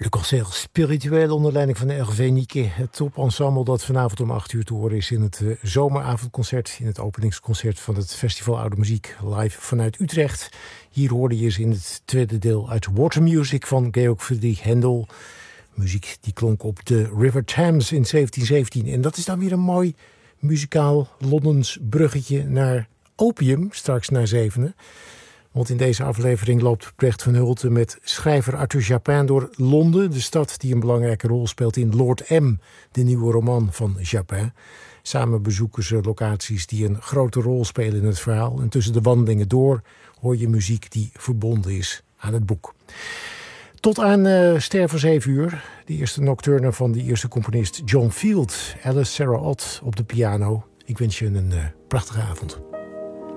Le Concert Spirituel onder leiding van Hervé Niquet. Het topensemble dat vanavond om 8 uur te horen is in het zomeravondconcert. In het openingsconcert van het Festival Oude Muziek live vanuit Utrecht. Hier hoorde je ze in het tweede deel uit Water Music van Georg Friedrich Händel. Muziek die klonk op de River Thames in 1717. En dat is dan weer een mooi muzikaal Londens bruggetje naar opium, straks na 7. Want in deze aflevering loopt Brecht van Hulten met schrijver Arthur Japin door Londen, de stad die een belangrijke rol speelt in Lord M, de nieuwe roman van Japin. Samen bezoeken ze locaties die een grote rol spelen in het verhaal. En tussen de wandelingen door hoor je muziek die verbonden is aan het boek. Tot aan ster van 7 uur. De eerste nocturne van de eerste componist John Field. Alice Sarah Ott op de piano. Ik wens je een prachtige avond.